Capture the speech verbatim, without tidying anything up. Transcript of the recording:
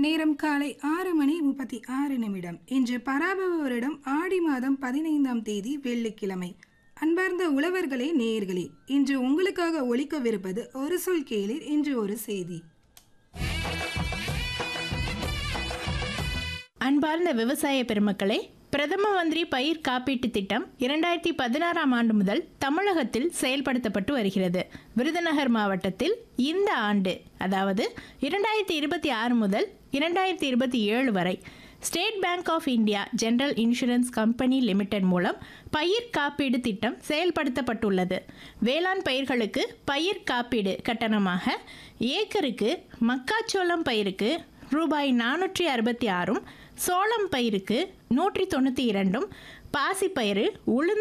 நேரம் காலை ஆறு மணி முப்பத்தி ஆறு நிமிடம். இன்று பராபவ வருடம் ஆடி மாதம் பதினைந்தாம் தேதி வெள்ளிக்கிழமை. அன்பார்ந்த உழவர்களே, நேயர்களே, இன்று உங்களுக்காக ஒலிக்கவிருப்பது ஒரு சொல் கேளீர், இன்று ஒரு செய்தி. அன்பார்ந்த விவசாய பெருமக்களே, பிரதம மந்திரி பயிர் காப்பீட்டு திட்டம் இரண்டாயிரத்தி பதினாறாம் ஆண்டு முதல் தமிழகத்தில் செயல்படுத்தப்பட்டு வருகிறது. விருதுநகர் மாவட்டத்தில் இந்த ஆண்டு, அதாவது இரண்டாயிரத்தி இருபத்தி ஆறு முதல் இரண்டாயிரத்தி இருபத்தி ஏழு வரை state bank of India general insurance company limited மூலம் பயிர் காப்பீடு திட்டம் செயல்படுத்தப்பட்டுள்ளது. வேளாண் பயிர்களுக்கு பயிர் காப்பீடு கட்டணமாக ஏக்கருக்கு மக்காச்சோளம் பயிருக்கு ரூபாய் நானூற்றி அறுபத்தி ஆறும், சோளம் பயிருக்கு நூற்றி தொண்ணூற்றி இரண்டும், பாசிப்பயிறு, உளுந்து